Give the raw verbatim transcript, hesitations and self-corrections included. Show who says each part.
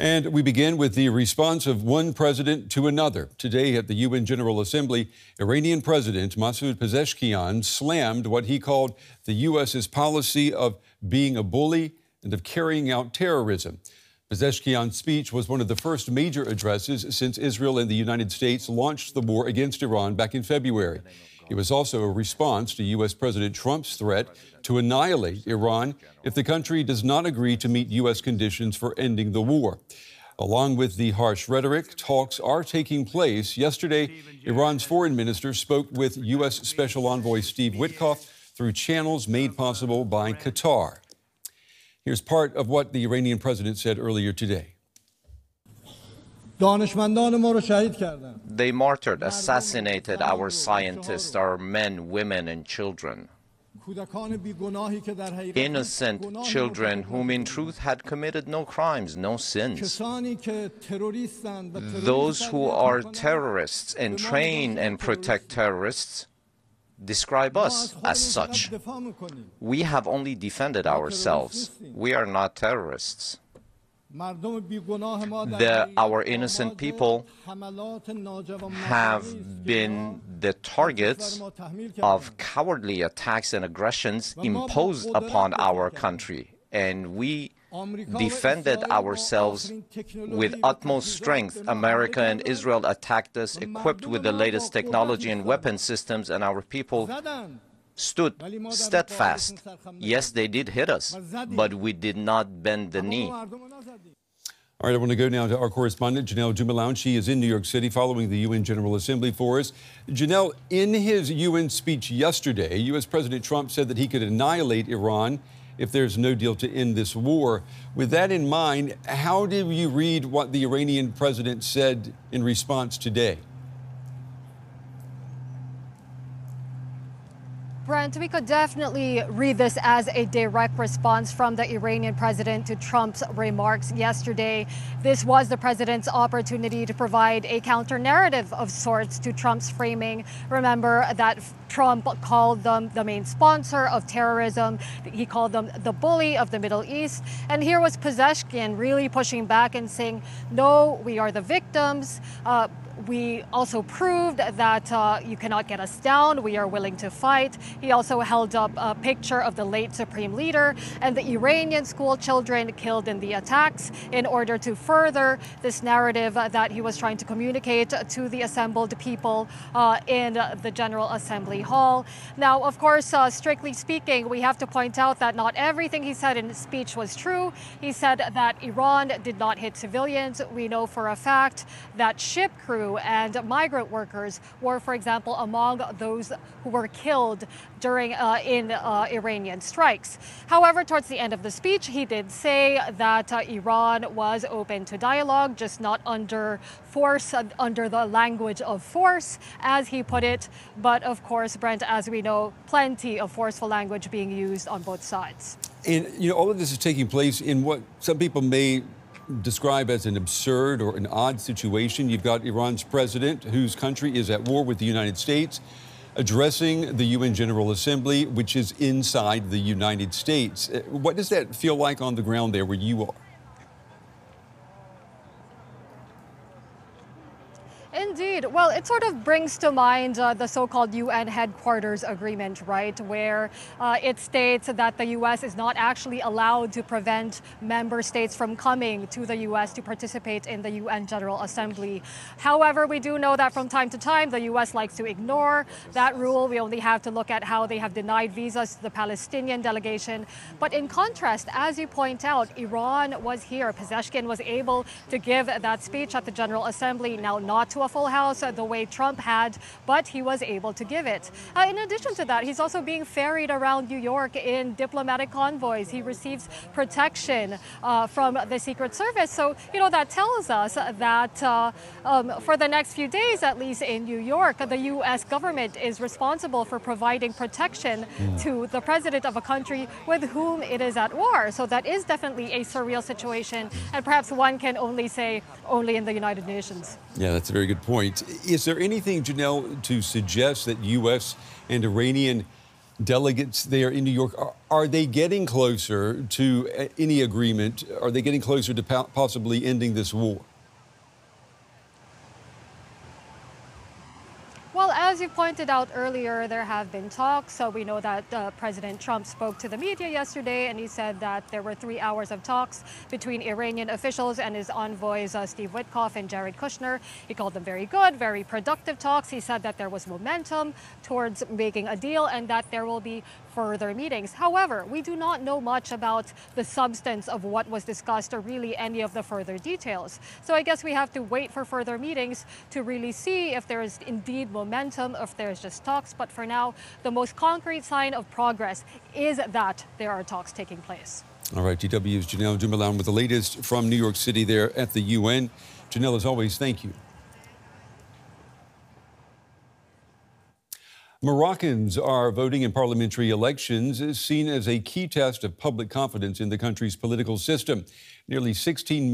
Speaker 1: And we begin with the response of one president to another. Today at the U N General Assembly, Iranian President Masoud Pezeshkian slammed what he called the U S's policy of being a bully and of carrying out terrorism. Pezeshkian's speech was one of the first major addresses since Israel and the United States launched the war against Iran back in February. It was also a response to U S President Trump's threat to annihilate Iran if the country does not agree to meet U S conditions for ending the war. Along with the harsh rhetoric, talks are taking place. Yesterday, Iran's foreign minister spoke with U S Special Envoy Steve Witkoff through channels made possible by Qatar. Here's part of what the Iranian president said earlier today.
Speaker 2: They martyred, assassinated our scientists, our men, women, and children. Innocent children whom in truth had committed no crimes, no sins. Those who are terrorists and train and protect terrorists describe us as such. We have only defended ourselves. We are not terrorists. The, our innocent people have been the targets of cowardly attacks and aggressions imposed upon our country, and we defended ourselves with utmost strength. America and Israel attacked us equipped with the latest technology and weapon systems, and our people stood steadfast. Yes, they did hit us, but we did not bend the knee.
Speaker 1: All right, I want to go now to our correspondent, Janelle Jumaloun. She is in New York City following the U N General Assembly for us. Janelle, in his U N speech yesterday, U S President Trump said that he could annihilate Iran if there's no deal to end this war. With that in mind, how did you read what the Iranian president said in response today?
Speaker 3: Brent, we could definitely read this as a direct response from the Iranian president to Trump's remarks yesterday. This was the president's opportunity to provide a counter-narrative of sorts to Trump's framing. Remember that Trump called them the main sponsor of terrorism. He called them the bully of the Middle East. And here was Pezeshkian really pushing back and saying, no, we are the victims. Uh, We also proved that uh, you cannot get us down. We are willing to fight. He also held up a picture of the late supreme leader and the Iranian school children killed in the attacks in order to further this narrative that he was trying to communicate to the assembled people uh, in the General Assembly Hall. Now, of course, uh, strictly speaking, we have to point out that not everything he said in his speech was true. He said that Iran did not hit civilians. We know for a fact that ship crew and migrant workers were, for example, among those who were killed during uh, in uh, Iranian strikes. However, towards the end of the speech, he did say that uh, Iran was open to dialogue, just not under force, uh, under the language of force, as he put it. But of course, Brent, as we know, plenty of forceful language being used on both sides.
Speaker 1: And, you know, all of this is taking place in what some people may describe as an absurd or an odd situation. You've got Iran's president, whose country is at war with the United States, addressing the U N General Assembly, which is inside the United States. What does that feel like on the ground there where you are?
Speaker 3: Indeed. Well, it sort of brings to mind uh, the so-called U N headquarters agreement, right, where uh, it states that the U S is not actually allowed to prevent member states from coming to the U S to participate in the U N General Assembly. However, we do know that from time to time, the U S likes to ignore that rule. We only have to look at how they have denied visas to the Palestinian delegation. But in contrast, as you point out, Iran was here. Pezeshkian was able to give that speech at the General Assembly, now not to a full house uh, the way Trump had, but he was able to give it. Uh, in addition to that, he's also being ferried around New York in diplomatic convoys. He receives protection uh, from the Secret Service. So, you know, that tells us that uh, um, for the next few days, at least in New York, the U S government is responsible for providing protection mm. to the president of a country with whom it is at war. So that is definitely a surreal situation, and perhaps one can only say only in the United Nations.
Speaker 1: Yeah, that's a very good point. Is there anything, Janelle, to suggest that U S and Iranian delegates there in New York. Are, are they getting closer to any agreement? Are they getting closer to po- possibly ending this war?
Speaker 3: Well, as you pointed out earlier, there have been talks. So we know that uh, President Trump spoke to the media yesterday, and he said that there were three hours of talks between Iranian officials and his envoys, uh, Steve Witkoff and Jared Kushner. He called them very good, very productive talks. He said that there was momentum towards making a deal and that there will be further meetings. However, we do not know much about the substance of what was discussed or really any of the further details. So I guess we have to wait for further meetings to really see if there is indeed momentum, if there's just talks. But for now, the most concrete sign of progress is that there are talks taking place.
Speaker 1: All right, D W's Janelle Dumoulin with the latest from New York City there at the U N. Janelle, as always, thank you. Moroccans are voting in parliamentary elections, is seen as a key test of public confidence in the country's political system. Nearly sixteen